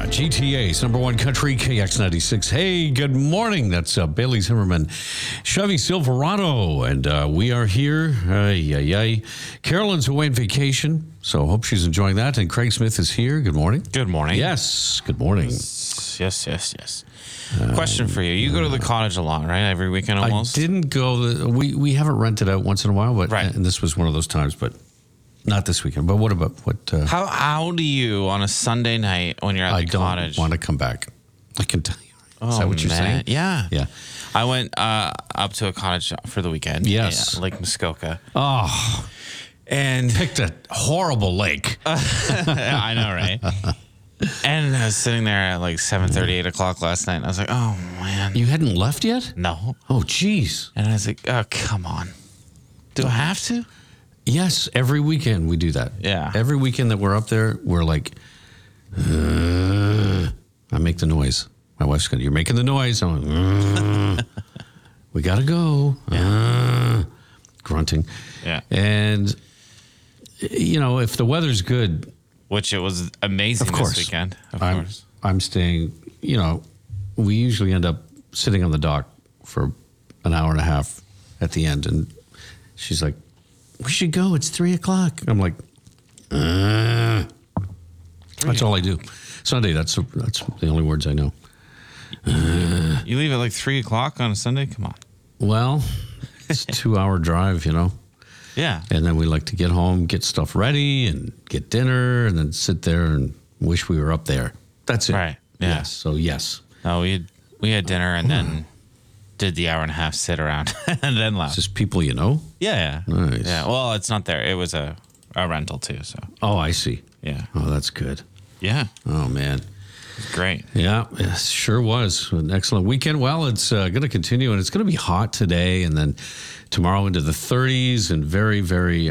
GTA's number one country, KX96. Hey, good morning. That's Bailey Zimmerman, Chevy Silverado, and we are here. Carolyn's away on vacation, so hope she's enjoying that. And Craig Smith is here. Good morning. Good morning. Yes, good morning. Yes. Question for you. You go to the cottage a lot, right? Every weekend almost? I didn't go. We haven't rented out once in a while, but Right. and this was one of those times, but not this weekend. But what about what? How do you, on a Sunday night when you're at the cottage? I don't want to come back. I can tell you. Is that what you're saying? Yeah. Yeah. I went up to a cottage for the weekend. Yes. Lake Muskoka. Oh, And picked a horrible lake. I know, right? And I was sitting there at like 7:30, 8 o'clock last night. And I was like, oh, man. You hadn't left yet? No. Oh, geez. And I was like, oh, come on. Do I have to? Yes, every weekend we do that. Yeah. Every weekend that we're up there, we're like, I make the noise. My wife's going, you're making the noise. I'm like, we got to go. Grunting. Yeah. And, you know, if the weather's good, Which it was amazing of course, this weekend. Of course. I'm staying, you know, we usually end up sitting on the dock for an hour and a half at the end. And she's like, we should go. It's 3 o'clock. I'm like, that's all I do. Sunday, that's the only words I know. You leave at like 3 o'clock on a Sunday? Come on. Well, it's a 2-hour drive, you know. Yeah. And then we like to get home, get stuff ready, and get dinner, and then sit there and wish we were up there. That's it. Right. Yeah. Yes. So, yes. No, we had dinner and then did the hour and a half sit around and then left. It's just people you know? Yeah. Nice. Yeah. Well, it's not there. It was a rental too. So, Oh, I see. yeah. Oh, that's good. Yeah. Oh, man. It's great. Yeah, it sure was an excellent weekend. Well, it's going to continue, and it's going to be hot today, and then tomorrow into the 30s, and very, very,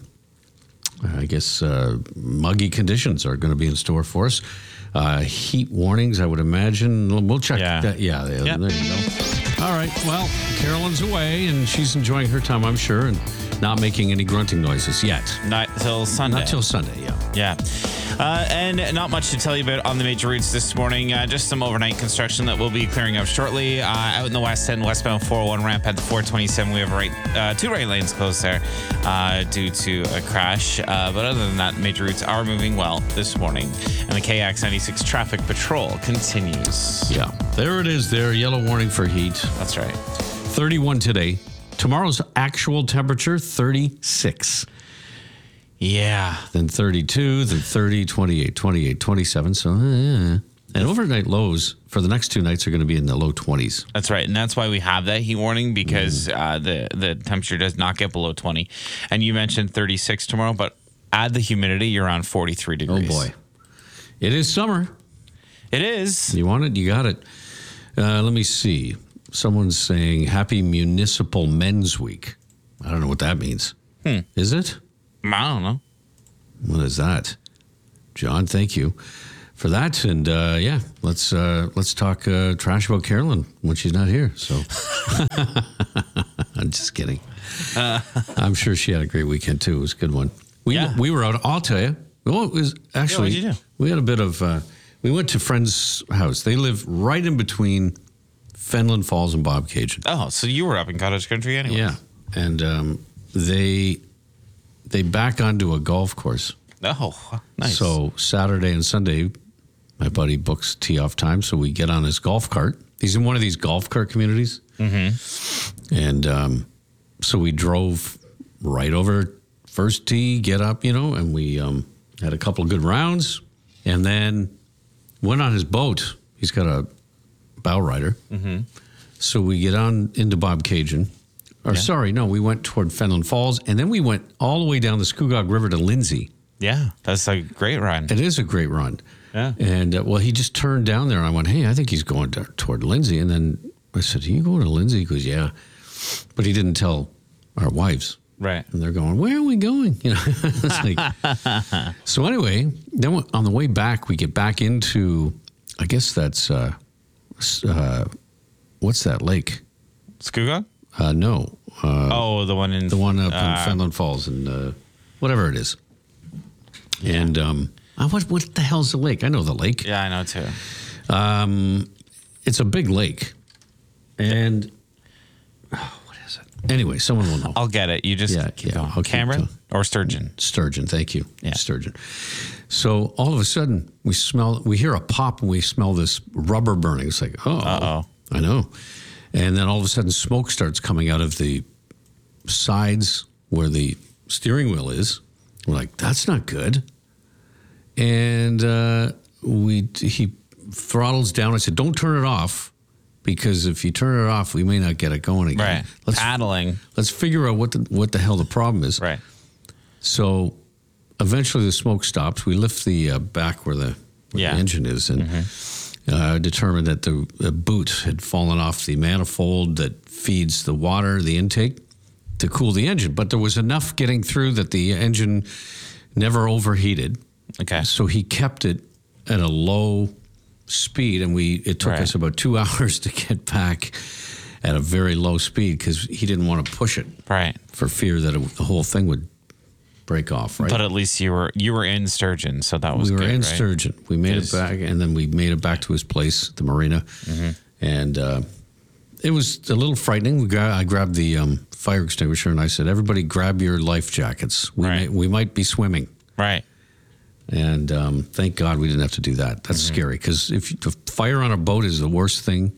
I guess, muggy conditions are going to be in store for us. Heat warnings, I would imagine. We'll check that. Yeah, there you go. All right. Well, Carolyn's away, and she's enjoying her time, I'm sure, and not making any grunting noises yet. Not till Sunday. Not till Sunday, yeah. Yeah. And not much to tell you about on the major routes this morning. Just some overnight construction that will be clearing up shortly. Out in the west end, westbound 401 ramp at the 427, we have two right lanes closed there due to a crash. But other than that, major routes are moving well this morning. And the KX96 traffic patrol continues. Yeah, there it is there. Yellow warning for heat. That's right. 31 today. Tomorrow's actual temperature, 36. Yeah. Then 32, then 30, 28, 28, 27. So, and overnight lows for the next 2 nights are going to be in the low 20s. That's right. And that's why we have that heat warning, because the temperature does not get below 20. And you mentioned 36 tomorrow, but add the humidity, you're around 43 degrees. Oh, boy. It is summer. It is. You want it? You got it. Let me see. Someone's saying Happy Municipal Men's Week. I don't know what that means. Is it? I don't know. What is that? John, thank you for that. And yeah, let's talk trash about Carolyn when she's not here. So I'm just kidding. I'm sure she had a great weekend too. It was a good one. We were out. I'll tell you. Well, it was actually. Yeah, what'd you do? We had a bit of. We went to friend's house. They live right in between Fenland Falls and Bobcaygeon. Oh, so you were up in cottage country anyway. Yeah, and they back onto a golf course. Oh, nice. So Saturday and Sunday, my buddy books tee off time, so we get on his golf cart. He's in one of these golf cart communities. Mm-hmm. And so we drove right over first tee, get up, you know, and we had a couple of good rounds, and then went on his boat. He's got a bow rider. Mm-hmm. So we get on into Bobcaygeon. We went toward Fenland Falls, and then we went all the way down the Scugog River to Lindsay. Yeah, that's a great run. It is a great run. Yeah. And, well, he just turned down there, and I went, hey, I think he's going toward Lindsay. And then I said, are you going to Lindsay? He goes, yeah. But he didn't tell our wives. Right. And they're going, where are we going? You know, it's like, so anyway, then on the way back, we get back into, I guess that's, what's that lake? Scugog? No. The one in... The one up in Fenland Falls and whatever it is. Yeah. And What the hell's the lake? I know the lake. Yeah, I know too. It's a big lake. And what is it? Anyway, someone will know. I'll get it. You just keep going. I'll keep Cameron going. or sturgeon? Sturgeon, thank you. Yeah. Sturgeon. So all of a sudden, we hear a pop and we smell this rubber burning. It's like, Uh-oh. I know. And then all of a sudden, smoke starts coming out of the sides where the steering wheel is. We're like, that's not good. And he throttles down. I said, don't turn it off, because if you turn it off, we may not get it going again. Right. Paddling. Let's figure out what the hell the problem is. Right. So eventually the smoke stops. We lift the back where the engine is and determined that the boot had fallen off the manifold that feeds the water, the intake, to cool the engine. But there was enough getting through that the engine never overheated. Okay. So he kept it at a low speed, and it took us about 2 hours to get back at a very low speed because he didn't want to push it. Right. For fear that the whole thing would break off, right? But at least you were in sturgeon, so that was good. We were in right? sturgeon. We made it back, and then we made it back to his place, the marina. And it was a little frightening. I grabbed the fire extinguisher, and I said, everybody grab your life jackets. We might be swimming. Right. And thank God we didn't have to do that. That's scary, because if the fire on a boat is the worst thing,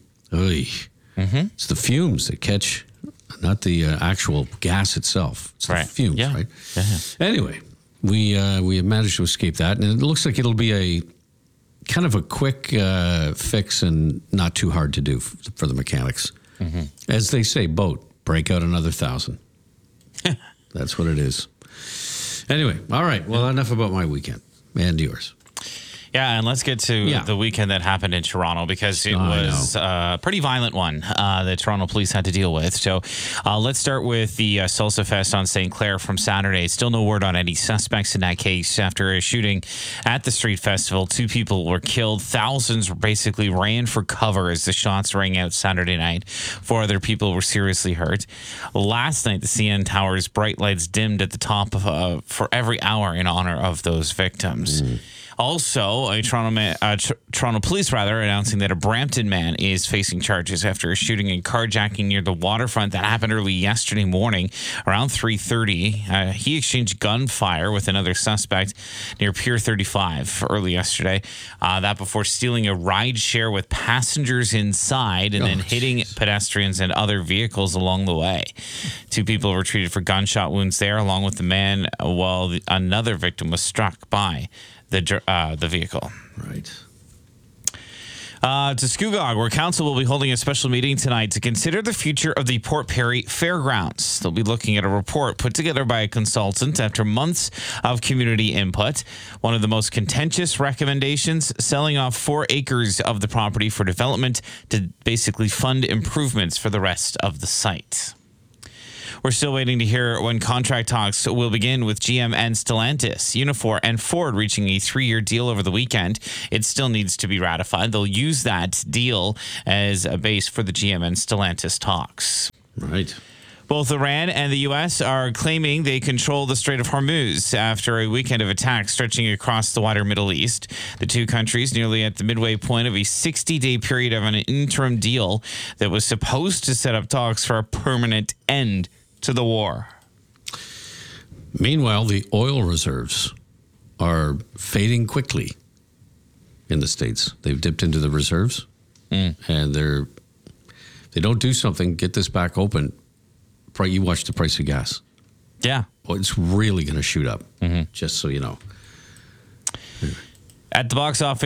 it's the fumes that catch, not the actual gas itself. It's the fumes, right? Yeah. Anyway, we managed to escape that, and it looks like it'll be a kind of a quick fix and not too hard to do for the mechanics. As they say, boat, break out another 1,000. That's what it is. Anyway, all right. Well, enough about my weekend and yours. Yeah, and let's get to the weekend that happened in Toronto, because it was a pretty violent one that Toronto police had to deal with. So let's start with the Salsa Fest on St. Clair from Saturday. Still no word on any suspects in that case. After a shooting at the street festival, 2 people were killed. Thousands basically ran for cover as the shots rang out Saturday night. 4 other people were seriously hurt. Last night, the CN Tower's bright lights dimmed at the top for every hour in honor of those victims. Also, Toronto police announcing that a Brampton man is facing charges after a shooting and carjacking near the waterfront that happened early yesterday morning around 3:30. He exchanged gunfire with another suspect near Pier 35 early yesterday. That before stealing a ride share with passengers inside and then hitting pedestrians and other vehicles along the way. 2 people were treated for gunshot wounds there, along with the man, while another victim was struck by the vehicle. Right. To Scugog, where council will be holding a special meeting tonight to consider the future of the Port Perry Fairgrounds. They'll be looking at a report put together by a consultant after months of community input. One of the most contentious recommendations, selling off 4 acres of the property for development to basically fund improvements for the rest of the site. We're still waiting to hear when contract talks will begin with GM and Stellantis. Unifor and Ford reaching a 3-year deal over the weekend. It still needs to be ratified. They'll use that deal as a base for the GM and Stellantis talks. Right. Both Iran and the U.S. are claiming they control the Strait of Hormuz after a weekend of attacks stretching across the wider Middle East. The 2 countries nearly at the midway point of a 60-day period of an interim deal that was supposed to set up talks for a permanent end to the war. Meanwhile, the oil reserves are fading quickly in the States. They've dipped into the reserves, and they don't do something, get this back open. You watch the price of gas. Yeah. Well, it's really going to shoot up, just so you know. At the box office,